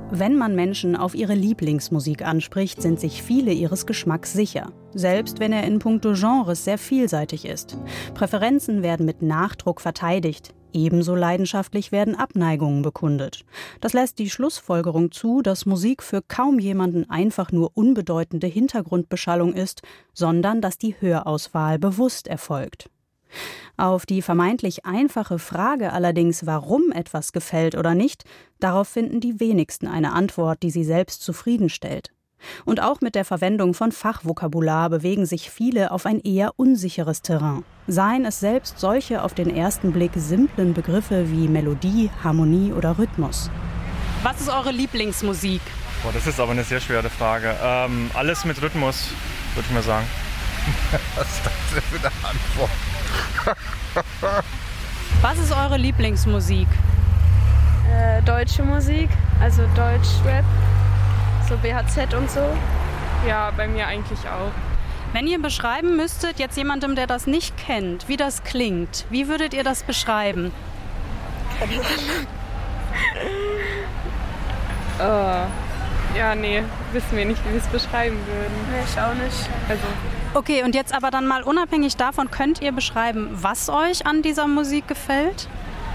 Wenn man Menschen auf ihre Lieblingsmusik anspricht, sind sich viele ihres Geschmacks sicher. Selbst wenn er in puncto Genres sehr vielseitig ist. Präferenzen werden mit Nachdruck verteidigt. Ebenso leidenschaftlich werden Abneigungen bekundet. Das lässt die Schlussfolgerung zu, dass Musik für kaum jemanden einfach nur unbedeutende Hintergrundbeschallung ist, sondern dass die Hörauswahl bewusst erfolgt. Auf die vermeintlich einfache Frage allerdings, warum etwas gefällt oder nicht, darauf finden die wenigsten eine Antwort, die sie selbst zufriedenstellt. Und auch mit der Verwendung von Fachvokabular bewegen sich viele auf ein eher unsicheres Terrain. Seien es selbst solche auf den ersten Blick simplen Begriffe wie Melodie, Harmonie oder Rhythmus. Was ist eure Lieblingsmusik? Boah, das ist aber eine sehr schwere Frage. Alles mit Rhythmus, würde ich mal sagen. Was ist das denn für eine Antwort? Was ist eure Lieblingsmusik? Deutsche Musik, also Deutschrap, so BHZ und so. Ja, bei mir eigentlich auch. Wenn ihr beschreiben müsstet, jetzt jemandem, der das nicht kennt, wie das klingt, wie würdet ihr das beschreiben? Ja, nee, wissen wir nicht, wie wir es beschreiben würden. Nee, ich auch nicht. Also. Okay, und jetzt aber dann mal unabhängig davon, könnt ihr beschreiben, was euch an dieser Musik gefällt?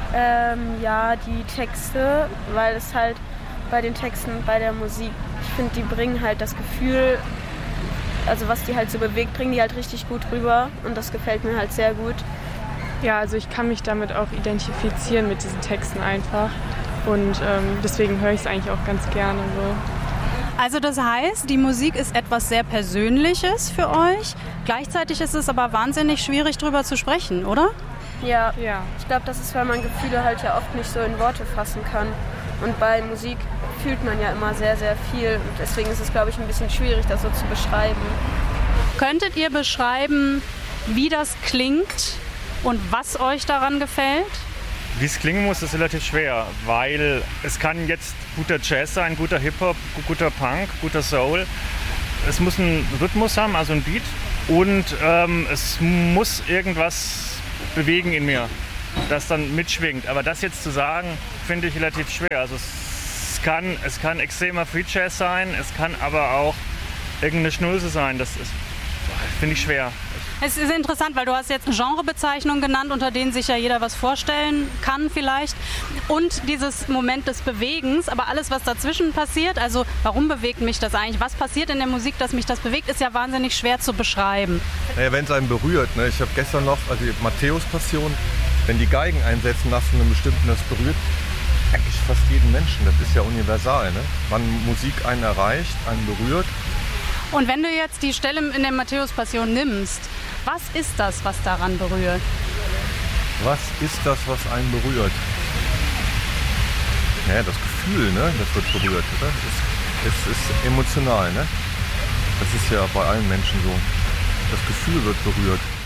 Ja, die Texte, weil es halt bei den Texten, bei der Musik, ich finde, die bringen halt das Gefühl, also was die halt so bewegt, bringen die halt richtig gut rüber und das gefällt mir halt sehr gut. Ja, also ich kann mich damit auch identifizieren mit diesen Texten einfach und deswegen höre ich es eigentlich auch ganz gerne so. Also das heißt, die Musik ist etwas sehr Persönliches für euch. Gleichzeitig ist es aber wahnsinnig schwierig, drüber zu sprechen, oder? Ja. Ich glaube, das ist, weil man Gefühle halt ja oft nicht so in Worte fassen kann. Und bei Musik fühlt man ja immer sehr, sehr viel. Und deswegen ist es, glaube ich, ein bisschen schwierig, das so zu beschreiben. Könntet ihr beschreiben, wie das klingt und was euch daran gefällt? Wie es klingen muss, ist relativ schwer, weil es kann jetzt guter Jazz sein, guter Hip-Hop, guter Punk, guter Soul. Es muss einen Rhythmus haben, also ein Beat. Und es muss irgendwas bewegen in mir, das dann mitschwingt. Aber das jetzt zu sagen, finde ich relativ schwer. Also es kann extremer Free Jazz sein, es kann aber auch irgendeine Schnulze sein. Das finde ich schwer. Es ist interessant, weil du hast jetzt Genrebezeichnungen genannt, unter denen sich ja jeder was vorstellen kann vielleicht. Und dieses Moment des Bewegens, aber alles, was dazwischen passiert, also warum bewegt mich das eigentlich? Was passiert in der Musik, dass mich das bewegt, ist ja wahnsinnig schwer zu beschreiben. Naja, wenn es einen berührt, ne? Ich habe gestern noch, also die Matthäus-Passion, wenn die Geigen einsetzen lassen, einen bestimmten, das berührt eigentlich fast jeden Menschen. Das ist ja universal, ne? Wann Musik einen erreicht, einen berührt. Und wenn du jetzt die Stelle in der Matthäus-Passion nimmst, was ist das, was daran berührt? Was ist das, was einen berührt? Naja, das Gefühl, ne? Das wird berührt, oder? Es ist emotional, ne? Das ist ja bei allen Menschen so. Das Gefühl wird berührt.